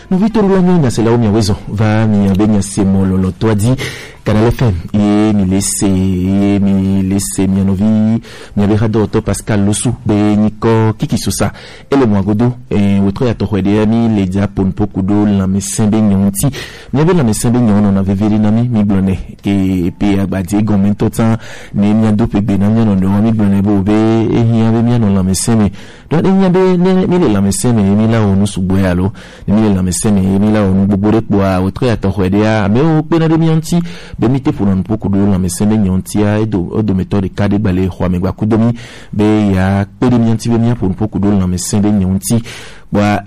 nous vitons la mienne c'est là où mi raison va mi benya semolo lo toi dit Canal FM et mi laisser mi novi mi avera d'auto Pascal Losu be Nico kiki susa et le moagodo et autre ya to hwede mi le dia pon pokudo la me sembe nyonti mi avait la me sembe nyon on avait veri na mi blone ke pe agbadi gomento tan ne mi ado pe be na mi no mi blone bo be e hi ave mi no la me sembe donc e mi be mi le la me sembe mi la onu suboya lo mi la me sembe mi la onu bobore po autre ya to hwede a me o pe na de mi anti be mi te pour un peu de la me sembe nyonti a e do méthode kade bale ho me gba kudomi be ya pe de mi anti be mi pour un peu de la me sembe nyonti wa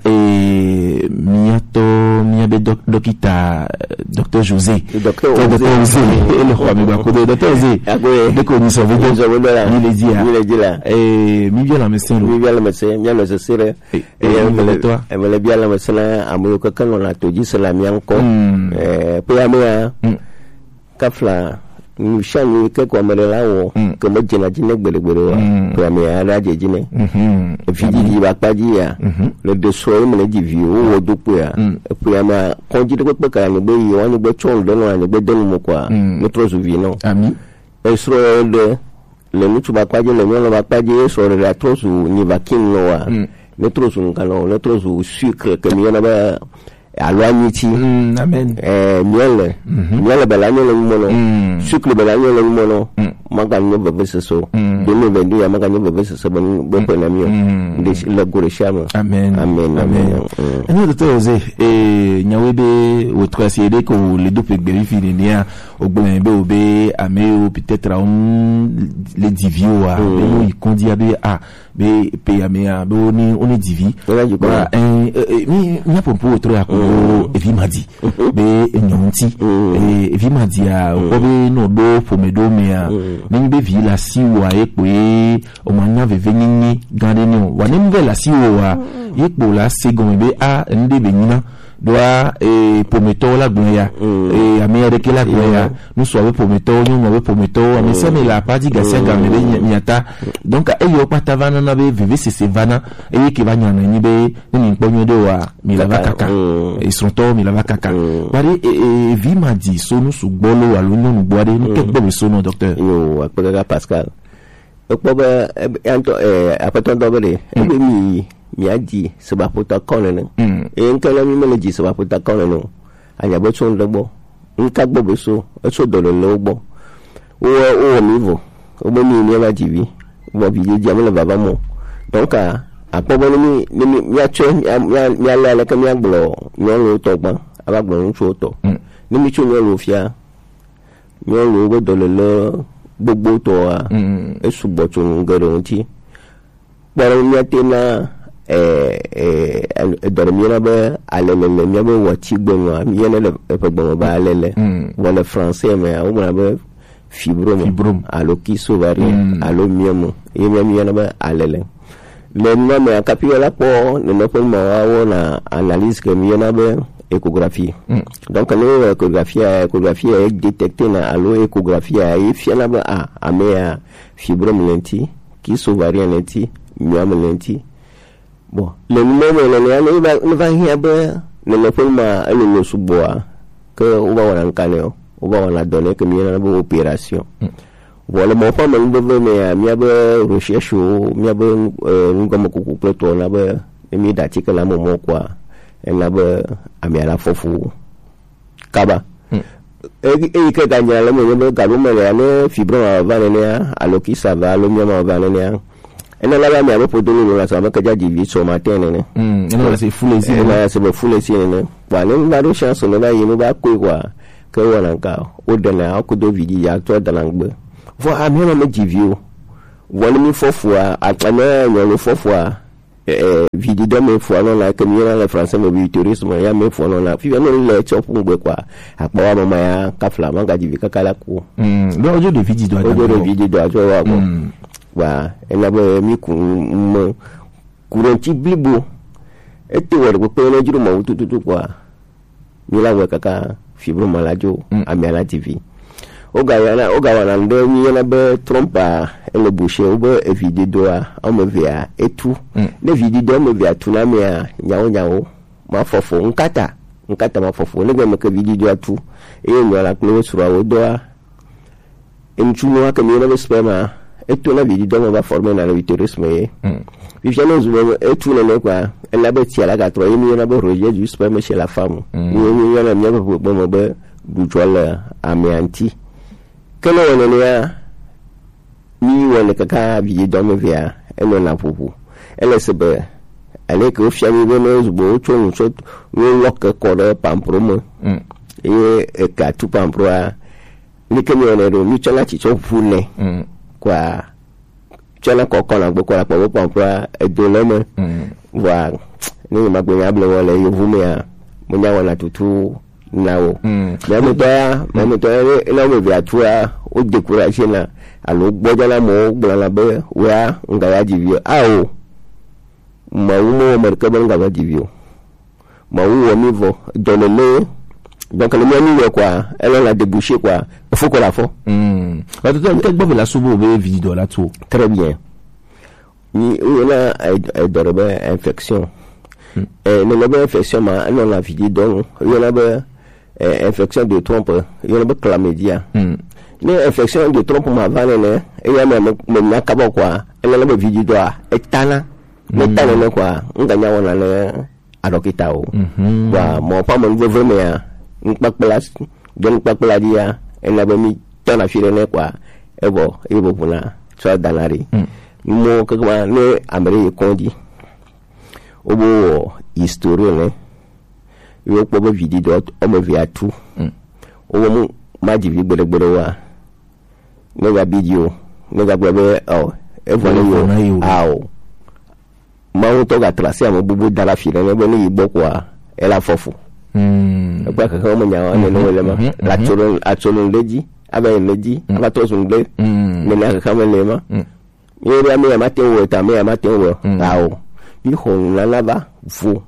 miabe docteur José docteur José le roi me gba kudo docteur José de ko ni so vous ni le dit là mi bien la médecin mi bien la médecin bien le sere et toi et me bien la médecin amu ko kan on a to ji cela mi encore pe amia kafla ni shani ke ko amela wo ke mo jina jine gbelegbele wa pe amia ala je jine fiji di ba paji ya le de so me le di vi o do pe ya pe amia konji de pe ka ni be yi won ni be chon do no ni be denu mo kwa metro zu vi no ami esro de le mutu ba paji le mo ba paji so de la trosu ni vakin no wa metro zu ngalo le trosu sucre ke mi na ba aloaniti amen miele belanye le mono sucre belanye le mono maganye bebe so de le vendu ya maganye bebe so bon na mio de le gore chama amen et docteur José et nyawebe votre asiede ko le do pe vérifier nia ogbonbe obe ameo peut-être on les divio a il condi abe a be pe amea be on est divi voilà mi pour autre ya evi madi be nyonti evi madi a obe no do pomedo mea ni be vi la siwa epo o manya veve nini gande ni wa ni be la siwa epo la segon be a ndebe nyina doa pometo la gboya amere la gboya nous soyons pometo nous pometo mais ça mais la partie gasia gamele nyata donc ayo patavana na be veve se vana et qui va nyana ni be ni nponyo de wa mi la vakaka ils sont to mi la vakaka bari vi madi so nous sugbolo wa lo nu boade ni ke gbo so no docteur yo akpega Pascal okpoba anto apaton dobele mi adi seba pota kono e nkala mi meleji seba pota kono no anya bo tun logbo nka gbo so e so dolo logbo o mi vo o bo mi ni ba jivi bo bi je amole baba mo donc apobo ni mi acho mi ala la kam yagbo no lo to gba abagbo nso to ni mi chu no lo fia mi lo go dolo lo gbogbo to e subo tun ngero nti baro mi atena dormir ba alele mi ba wati gbonwa mi yana le gbonwa ba alele wala français mais on ba fibrome alo kiso bari alo miemo mi yana ba alele le no me akapiola po ne no po ma wona analyse que mi yana ba échographie donc le échographie est détecté na alo échographie est fiana ba amea fibrome lenti kiso bari lenti miemo lenti. Bon, le numéro ne va rien bien, ne peut pas aller le sous-bois, que on va en caneo, on va en donner que il y a une opération. Voilà, mon femme me veut, mais il y a une recherche, il y a une gomme coucou plutôt, on a mis d'articles là, mon quoi, elle a mis à la fofu, kaba. Et que gagne la monnaie, galoma, les fibres avant l'année, alors qui ça va, le miam avant l'année. Elle a la même pour donner la savane que j'ai dit ce matin. C'est fou les yeux. C'est fou les yeux. Voilà, on a une chance, on a une bague quoi. Que on a encore. Au-delà, on peut vidéo, à toi dans l'angle. Voilà, même me dit vieux. Voilà, il faut fois, à travers le faux fois. Vidéo, mais fois, on a comme il y a les Français, mais tourisme, il y a mes fois, on a. Puis, on a le chop pour quoi. À part, maman, ya, kafla, manga, dit, kakalakou. L'audio de vidéo doit wa ena ba mi ku kuranti blibo ete wor ko pele juru ma tutu kwa mi la wa kaka fibro malajo amiala tv oga wana ndo mi yana ba trompa ele boucher oba vidéo doa on me via et tout les vidéos me via tout na me nyawo ma fofo nkata ma fofo le me ke video atu e yo la klo sura odoa enchuno aka mi na spema eto na video va former na l'uterisme vi jamais zulo etu le kwa la beti ala ga 3 mi na bo roje du spema chez la femme ni na mi ba bo be du jola amianti kele wona ya ni wona kaka video me via elo na pupu ele sebe ale ko fiami be no zubo chon so wo lokka ko do pampro e ka tu pampro ni kemi ona do mi chola chi cho fune kwa chola ko na gbo ko la po pampro e do le mo wa ni ma gbe ya ble wole yo vume ya mo nya wona tutu nawo me to la mo bi atua o decourage na alo gbojala mo gbala be wa nga ya divio ao maumo merkaba nga ba divio maumo mivo donne donc le mien quoi elle a débouché quoi il faut qu'on la fo peut-être bon la soubo be vidéo là tout très bien ni on a dorbe infection et le infection ma non la vidéo donc il y a infection de trompe il y a chlamydia mais infection de trompe ma vanene et ya me na kabo kwa ele le vidéo doa etana metana ne kwa nganya wona le adokita o wa mo pa mo veve me ya nkpakplas don nkpakpla dia ele be mi tana fire ne kwa ebo puna so danari mo kakwa ne amere kondi obo history ne yo po be vidéo o mo via tu o mo ma di gbere wa ne ga video ne ga gbere yo ao ma o to ga tracer am bubu dara fire ne be ni igbo kwa ela fofu ba ka ko mo nya ne no le ma la cholo leji aba leji aba to sun le ne na ka ma le ma yeri ame ma te wo ta me ma te wo ao bi ho la la ba vo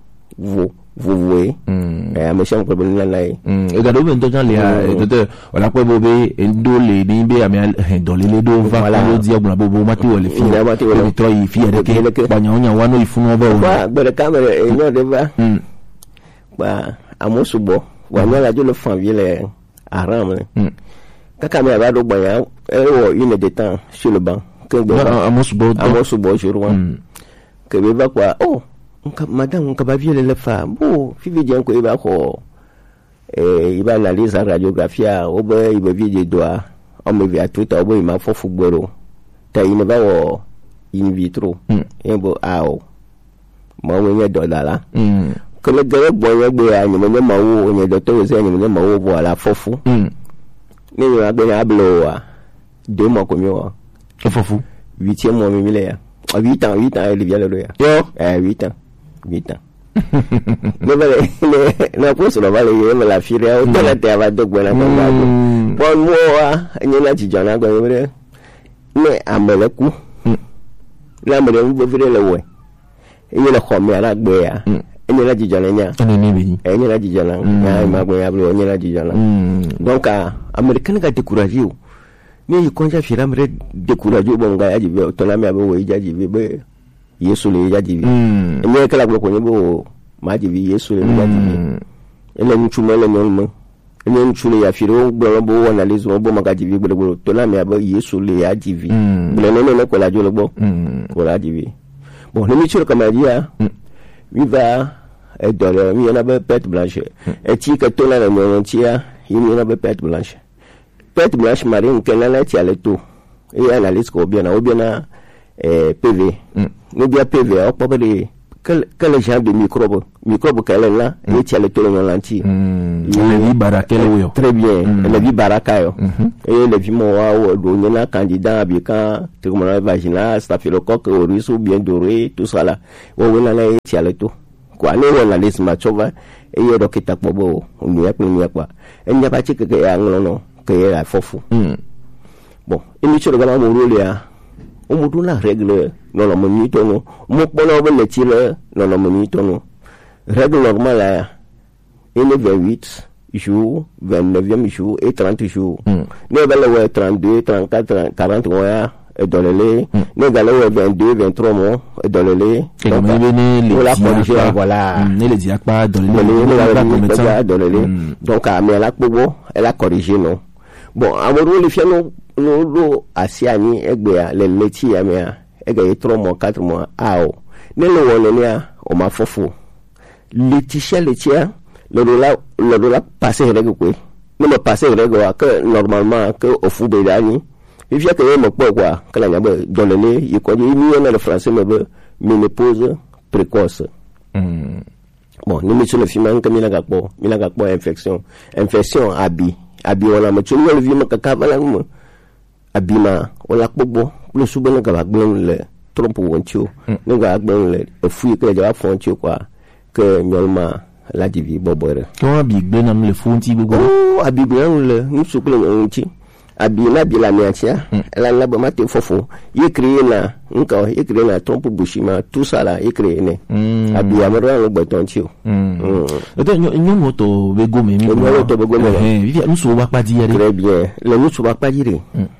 me sham ko bin la e ga do ben to jan le ha de wala ko bo be ndo le ni be ame do le do va ko di agba bo ma te wo le fi le to yi fi de ke ba nya onya wa no ifunu oba wa be camera e no de ba ba amosubo wa nya la jo le fan vie le aram ka camera ba do gba ya e wo une de temps sur le banc que amosubo je roi que be ba kwa madame nka ba vie le fa bo fi video ko iba ko iba analyse radiographia o be iba video doa o me via tout o bo ma fofu gboro ta ine ba wo in vitro bo ao ma wo nye dola la que le gare bo ye gbe ya nyeme ma wo nye docteur ze nyeme ma wo bo la fofu ni yo agbe na blo wa de mo ko mi wa fofu 8e mois mi le ya 8 ans il vient le ya yo 8 ans na poso la vale yema la fire o tela te ava dogwe na kanga pon moa nyina tijana go yere me ameleku la mele mbo vire le we yele khome ala gbe ya nyina tijana nya ni bi nyina tijana ya ma gbe ya blo nyina tijana donc americain ga décourager o mais il konja fira mre décourager bon ga ya jibe to na me abo we jaji be yesu le jaji bi nye kala ko nyebo maji bi yesu le jaji bi ele nchume le nyonmo ele nchule ya firo gbo bo wona le zo bo magaji bi gbo to na me abo yesu le jaji bi le ne ko la jo le gbo ko la jaji bi bon le mi chiro kama dia mi va e dole mi na be pet blanche e ti ke to la no tia yimi na be pet blanche marine ke la ti ale to e analyse ko bien na PV nous bien PV au pas de quel genre de microbe qu'elle est là et tu as le tolo lenti le vi baraka le très bien le vi baraka yo et le vi mo wa do na candidat bi kan traumatisme vaginal staphylocoque aureus ou bien doré tout ça là on na la tu as le to quoi ne on la laisse ma chova et yo dokita pobo on ya kwa en ya ba chike ya ngolo que ya fofu bon et mi choro ga mo role ya o mo dula règle non la monito no mo pona be le tire non la monito no règle normale est 28 jours 29e jour et 30 jours ne ba le 32 34 40 mois dans le lait. Les galets 22, 23 mois dans le lait. Donc, voilà. Les diacpas dans le lait. Donc, mais elle a corrigé, non. Bon, à mon rôle, les filles, l'eau, asiani, les laitiers, mais, elle 3 mois, 4 mois, ne le wonenia o ma fofo laitier le rola passer règle quoi ne me passer règle que normalement que au fou bedani il vient que me quoi que la nyabe dans le lait il connaît ni le français me ménopause précoce bon nous mettons le film comme il a pas infection abi on a mettons le film que kabalang abima on la pobo le soubena ka le trompe woncho nga agban le fui que ja foncho quoi que nyolma la divi bobore comment bi gbenam le fonti gogo abi bien le nous souple onti abi na bi la miatia la ba mate fofo y créer na trompe bushima tout ça là y créer ne abi amara le betoncho donc nyomo to bego memi vivi nous so ba pa dire très bien le nous so ba pa dire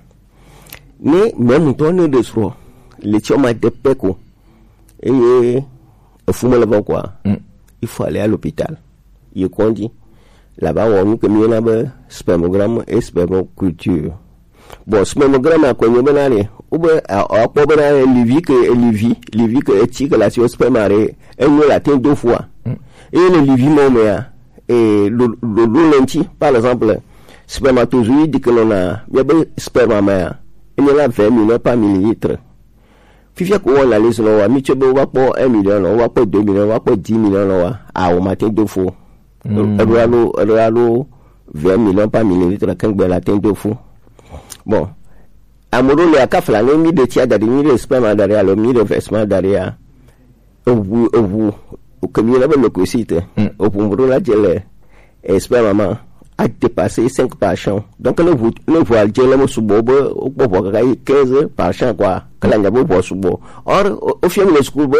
ne même ton de soi les tioma de peko et fume là-bas quoi il faut aller à l'hôpital il conduit là-bas on que mieux là-bas spermogramme et spermoculture bon spermogramme à quoi nous benale ou bien à quoi benale livi que éthique la sur spermare et nous la tient 2 fois et le livi momia et le lenti par exemple spermatozoïde que l'on a il y a spermamère il y a 20 millions par millilitre fifia ko wala les no wa mi chebe wa po 1 million no wa po 2 million wa po 10 million no wa a o matin 2 fois alors 20 millions par millilitre quand ben la 2 fois bon amoro le akafla no mi de tia da ni le sperme daria lo mi de vêtement daria ovu que mi la le cosite au pour la gel sperme a dépassé 5 par champ. Donc le voile le subobo au 15 par champ quoi. Que la n'abo pour subo. Or au fil de school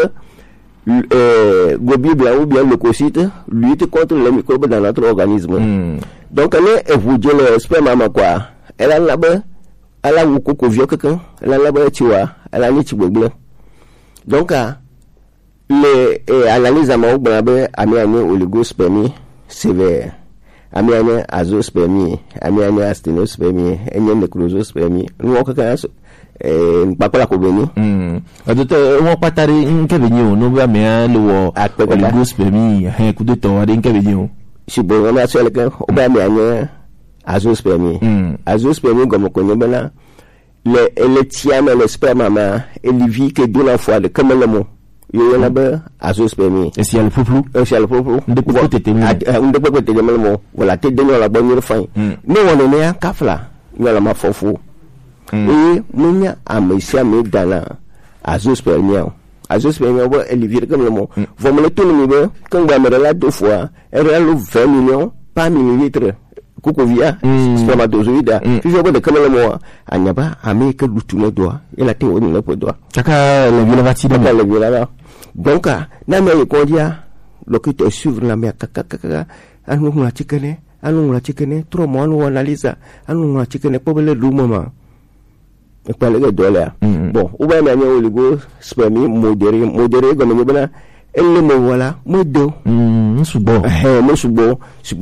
gobi blanc ou bien le cosite lutte contre les microbes dans notre organisme. Donc elle vous dit le sperme quoi. Elle a là-bas elle a beaucoup de vieux quelqu'un. Elle a là-bas tu vois. Elle a ni tu blanc. Donc les analyses à mon blanc a mis en oligospermie sévère. Amiane azoospermie, amiane asténospermie, enya necrosospermie. Nous on kaka mpakola ko beni. Docteur, on patari nkebeni o no ba me lo oligospermie, kudo to wa de nkebeni o. Sibo na so leke o ba me anya azoospermie. Azoospermie comme konyo bana le tiame le sperme ma elivi que de la fois de comme le mot. Yo na ba azoospermie. Et si elle poupou? Si elle poupou. De poupou tete mi. De poupou tete mi mo. Voilà, te de la bonne fin. No on ne a kafla. Yo la ma fofu. Et munya amesia me dala azoospermie. Azoospermie ba elivi comme le mot. Vous me le tournez ba quand ba me la 2 fois, elle a 20 millions par millilitre. Kukovia spermatozoïde fifia ba de comme le mot anyaba ameka lutune doa ela te woni le podoa kaka le viola vatida le viola donc na me ko dia lo que te suivre la me kaka anu la chikene 3 mois no analyse anu la chikene pobele lu mama e pa le dollar bon ou ba me nyo oligo spermie modéré comme me bana elle me voilà modo subo supposons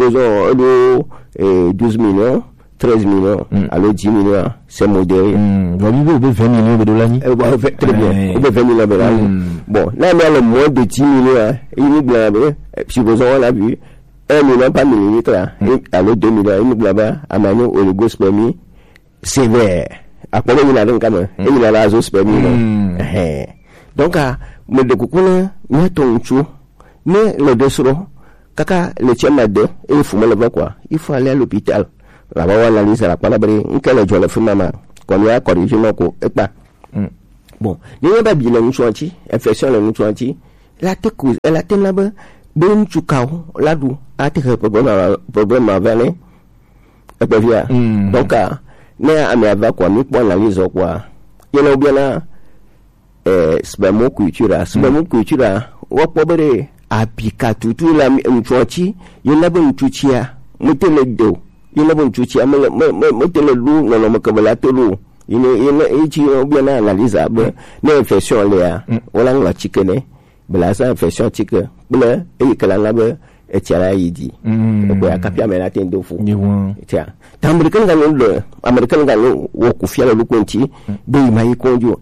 12 millions 13 millions alors 10 millions c'est modéré va vivre 20 millions de dollars très bien 20 millions de dollars bon là mais le moins de 10 millions il nous blâme supposons on a vu 1 million par millilitre alors 2 millions il nous blâme à mano oligospermie sévère après il a donc quand il a l'azospermie donc me de kukuna ne tonchu ne le desro kaka le tiama de il faut me le quoi il faut aller à l'hôpital là-bas on analyse la palabre nkele jo le fumama qu'on y a corrigé moko epa bon ni ba bi le nchuanti infection le nchuanti la te cause elle a ten là-bas ben chukao la du a te problème avec et puis via donc ne ameva quoi mi pour analyse quoi il y a bien là spermoculture wa pobere apika tutu la mchuachi yena bon tuchia mutele do yena bon tuchia mutele lu no makabala tolu ichi bien analyse be ne infection le wala ngwa chikene bela sa infection chike bela e kala la be e tiara yidi ko ya kapia me la tendo fu tia tamrikan ga lo american ga lo wo ku fiala lu konti be mai konjo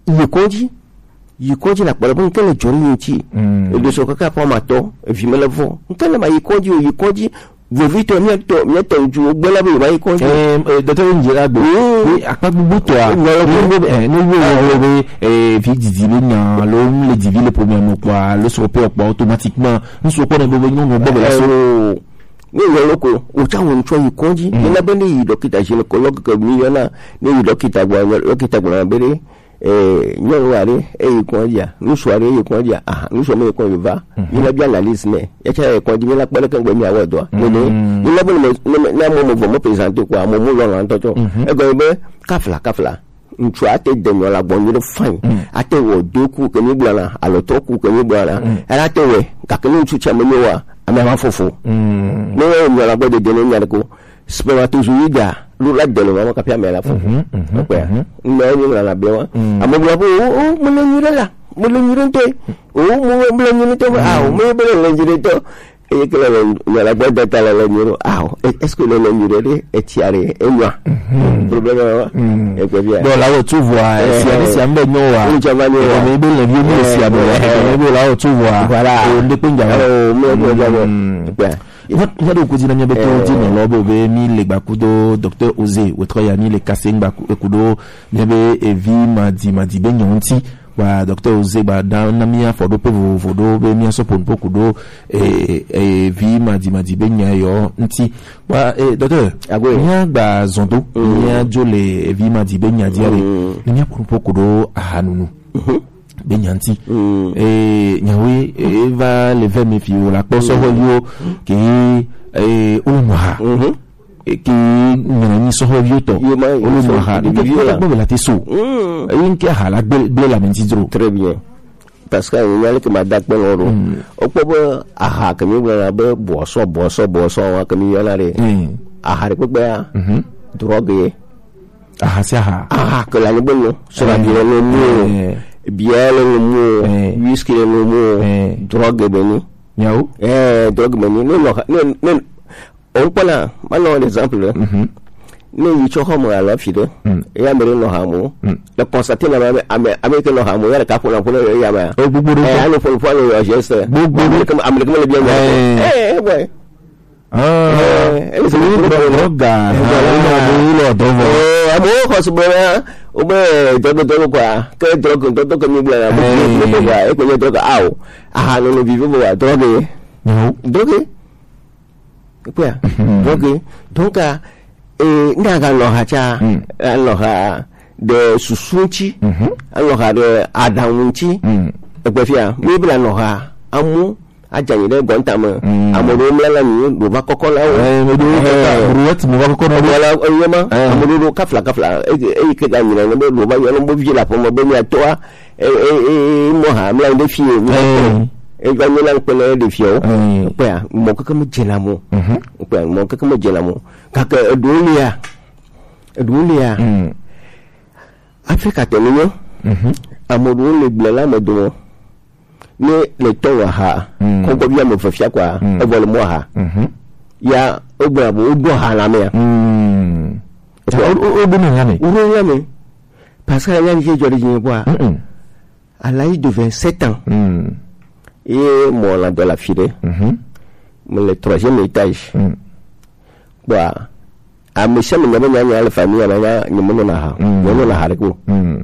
yikoji na kwa bonke le jori nchi de soka pa mato vimela vo nkana mai yikoji vovito mieto ju gbela be mai konji docteur njira do ni akpagbu to a no wo vi dizile na lo le divile premier mo kwa le so pe opo automatiquement nso ko na bo nyon bo la so ni loko o chawo ncho yikoji ni na bene yi dokita gynécologue ko mi yana ni dokita gwa bere nyɔnuare eye kɔndia nusuare eye kɔndia nusuame eye kɔndiva yina bi analyse me yacha eye kɔndi mi la kpɛlɛ kan gbɛmi awɔ dɔ nene yina bɛ ne mo mo vɔ mo présenter quoi mo mo lɔrɔ antɔtɔ egɔnyi bɛ kafla ntsu ate dɛnyɔ la gbɔ nyere fain ate wɔ doku kemi gblana alɔtɔ ku kemi gblana ɛrɛ ate wɛ gake ne ntsu tiame mi wa ame ama fofo ne yɛ nyɔ la gbɔ de dene nya de ko spermatozoïde lula delo mama kapia mela fo okay no la bewa amobla bo mo le nyire nte mo le nyire to mo be le nyire to e que la boîte de la nyire est-ce que le nyire de etiare enwa problème e que bien bon là tu vois si ambe nyowa me be le vieux mo si ambe là tu vois voilà on depend ya do kuzina nya beto dino lobo be mi le gbakudo docteur Ose wotroya ni le kasenga ekudo nyebe evi madi be nyonti wa docteur Ose ba da na mia fodo pe vodo be mi so ponpo kudo evi madi be nyayo nti wa docteur nya gba zondo nya jole evi madi be nya diare nya ponpo kudo ahanunu benyanti nyawe eva le vemi fi la poso yo ki olumuha ki nyani so yo to olumuha de la teso yinki hala ble la mentidro très bien parce que il y a que madak beloro opobo aha kemi bla be boso wa kemi yana re aha re pe drogue aha si aha que la lebelo so la dire le mot bière le mot whisky le mot drogue beni yaou drogue beni non on pala malo l'exemple ne yicho homo ala fide ya mere no hamo le constater na avec no hamo ya ka pona ya ba gbogbo no fo le geste gbogbo comme américain le bien ouais c'est le droga lo dovo amo khosbera o be dogo kwa ke drogo ko mi bla ba e ko droga no vive bo drogue quoi drogue donc ndaga lo hacha lo ha de susunchi lo ha de adawunchi e pe fia mi bla lo ha amu ajani de gontama amodo mlala ni do ba kokola ruwet mo ba kokola wala yema amodo kafla e ke gani na do ba yo mo vila po mo be mi atoa mo ha mla de fie e gani na ko le de fie pe mo ko mo jela mo pe mo ko mo jela mo kaka dunia Afrika tenyo amodo le blala mo do ne le towa ha ko ko biya mo fafia kwa e bol mo ha ya ogba bo do ha la me o bino ya me parce que ya ni je jori ni kwa à l'âge de 27 ans et moi là de la file le troisième étage bah a me chama na banya ya la famille na ni mo na ha mo na ha ko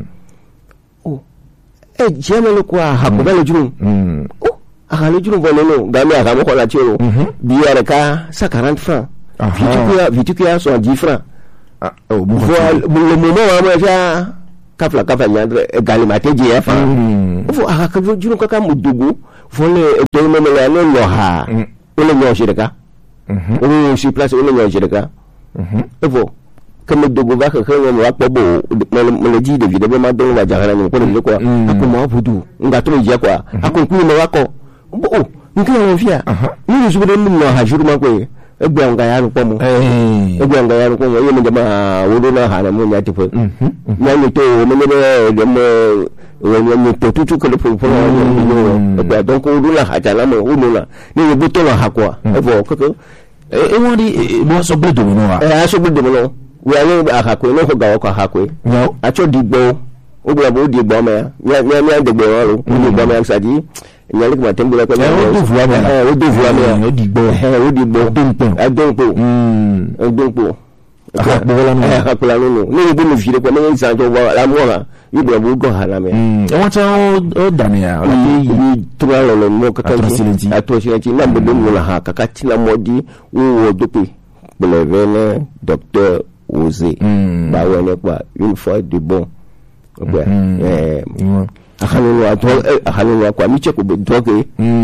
jemelo kwa hakubale juru akale juru volelo gami akamo kwa la chero biya ka sa 40 francs vitukia so 10 francs le moment wa ma ja kafla nyandre galimate je fa fo akaka juru kaka mudugu fole to mo le no ha ole nyo shirika ole si place ole nyo shirika fo comme dogo va que mo wa pobo mo le di de vidéo ma don la jara ni ko le ko akuma budu ngato je kwa akon ku mo wa ko bo nka mo fia ni su de mo ha juru ma ko egbe anga ya ru pomo egbe anga ya ru pomo yemo jama wodo na hana mo nyati fo na mi to mo ne de mo wonyo to tutu ko le fo egbe donc wodo la haja la mo wodo la ni bo to la hakwa e fo ko e woni mo so gbe do no wa so gbe do no we ale akakwe no ko ga ko akakwe acho digbo ogba bo digbo ma ya ya digbo ro digbo ma saji nyale ko tembula ko o do vuwa me o digbo adonpo akakula no ni bo mi fire ko me nsan to wa la mo la igbo bo go hala me e won ta o dania o ni tura lo mo ka atrosilenti na bo mo la ha ka ti la modi wo dope blevene docteur Osé ba wone kwa une fois de bon akhalwa kwa miche ko drogue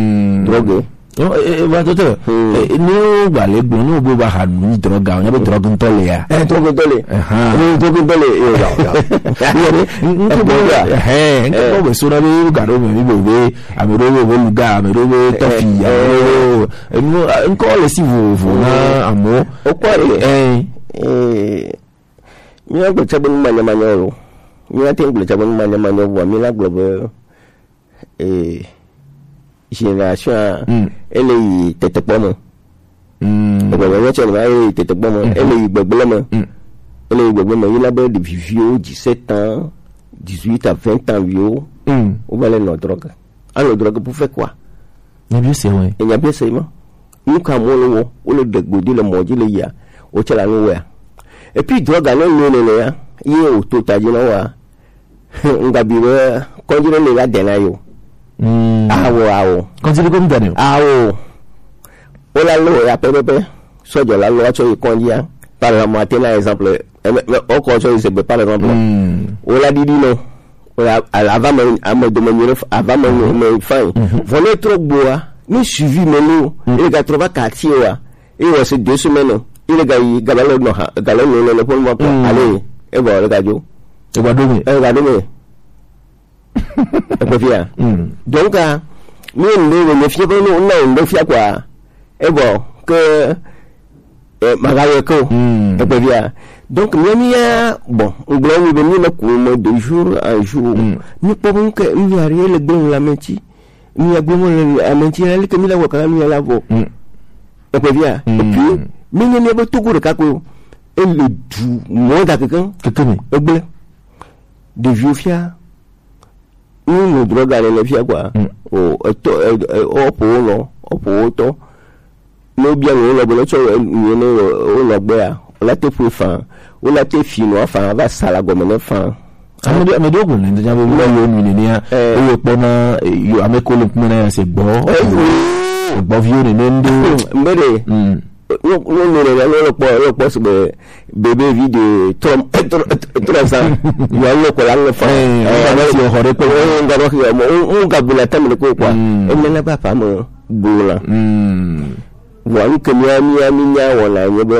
ba toto no ba le gbo no bo ba hanu drogue o nyebe drogue ntole ya drogue ntole nko bo so na be ga do mi bo be amero bo luga amero bo tofi nko le si vo na amo o kware mi agbe chabon manya ro mi atengle chabon manya wa mi la globe génération ele tete pomo le chen va tete pomo ele gbegbe mo il a de vieux 17 ans 18 à 20 ans vieux on va les drogue alors drogue pour faire quoi il y a bien c'est ouais il y a bien c'est moi nous quand on le degodi le moji le ya o chala no wa et puis drogue no no ya ye o to taji no wa ngabiwe konjiro le ga dena yo awo konjiro ko mdane awo o la lo ya pepe sojo la lo acho ikonjia par la matin exemple o ko so se par exemple o la didi no o la avant me demander avant me fin voler trop boa ni suivi menu il ga trouver quartier wa et o se 2 semaines il ga galalo no le pour moi aller et bon le gajo e ba do me e ko fia donc mi le fia ko no le fia quoi et bon que magawe ko e ko fia donc mi bon on doit nous venir le coup de jour en jour ni pas bon que mi a rien le bon la menti mi a bon la menti elle que mi la wakala mi la vo e ko fia et puis mi ne ba to ko ka ko et le du monde à quelqu'un egbe de vieux fia nous drogue à le fia quoi o po to no bien o lo bo cho ni no o lo gbe a o la te fu fan o la te fi no fan va sala go me fan amede ogun ni nja bo yo ni ni o yo po na yo ameko lo mo na se gbo vieux ni ndo mbere no po so bébé vidéo trop ça yo lo ko la fa yo hore ko ngaro yo ga bula tamle ko quoi e na ba pa mo bula wani kemiya wala nyebe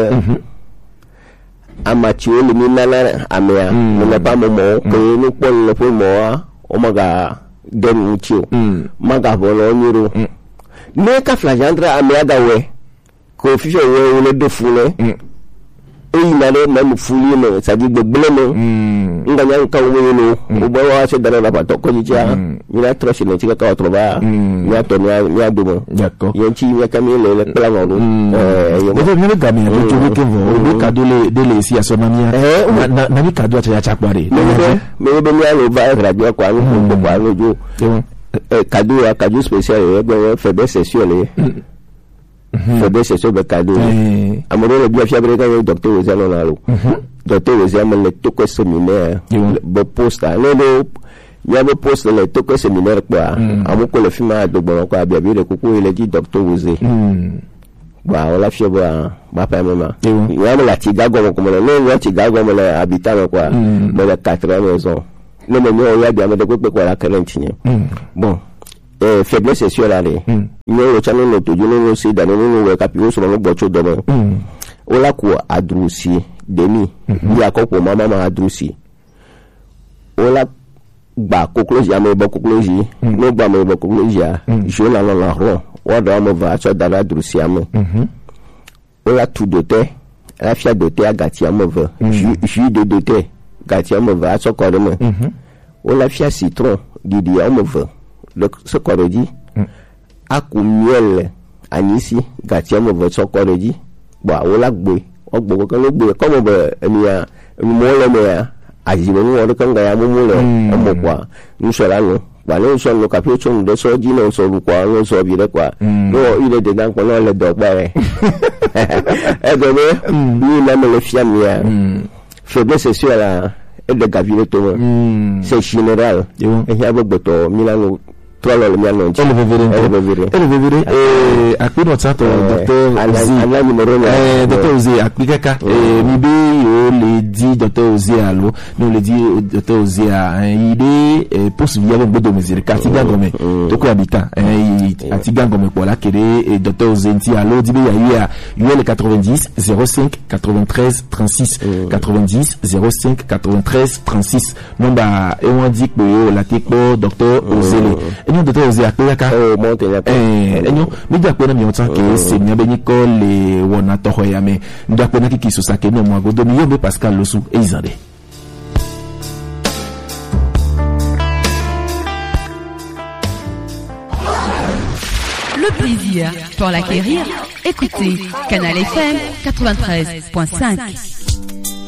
amachi ole mi nana amea mo pa mo ko ni pon le fo mo o maga dem uchi maga bolo nyiro ne ka flagandra amea da we ko fife we le do fule e inale même fuli no ça dit gbele no nganya ka wo no o bo wa se dara la pato ko jicha ina troshi ne chika ka troba ya to ya dumo d'accord yenchi ya kamile le plan no yo me ga mi to we kevo o ka dele si asonamia na mi ka do acha chapare me be mi alo ba radio kwa ni ko kwa no jo kadu spécial e gbe febe session febe session be kadu amoro le bia fiabre ka docteur Osé no na lo docteur Osé me le to ko séminaire bo posta no do ya bo posta le to ko séminaire kwa amuko le fima do bon kwa bia bi le kuku ile di docteur Osé ba wala fiabre ba pa mama ya me la tiga go ko le no ya tiga go me le habitant kwa me le 4 maison no me no ya bia me de ko pe kwa la kelentini bon faiblesse sexuelle ale no channel no to juno no si da no we kapio so no gbocho do mo ola ku adrusi demi ya ko ko mama ma adrusi ola gba kokloji ame bo kokloji no gba me bo kokloji a jo la ro wa do mo va cho da adrusi ame on l'a tout doté la fia doté à Gatia Move jus de doté Gatia Move à son corps de main on l'a fia citron Didi Move le ce corps de dit à miel anisi Gatia Move son corps de dit bah on l'a boué on boit quand le boué comme on a moi le azibo ngoro kanga ya mumulo omokwa nsola no bale nso no kapio de so di no so kwa no so bi le kwa no ile de dan kwa no le do pa e gobe ni na me le fiam ya faiblesse sur la et de gavile to c'est général et ya boto milano le à quoi notre docteur Ozé à Kwikaka mibe yo le dit docteur Ozé allo nous le dit docteur Ozé a idée pour suivre le bodo mesure katiga gome to ko habitant atiga gome pour la kéré docteur Ozé nti allo dit ya UL 90 05 93 36 90 05 93 36 nomba et on dit que la techno docteur Ozé enyo docteur Ozé akpeka enyo mi akpena mi otsa ke se mi abeni ko le wona to hoya me ndo akpena ki so sake no mo agodo mi yombe Pascal Losu e Izande. Le plaisir pour l'acquérir, écoutez Canal FM 93.5.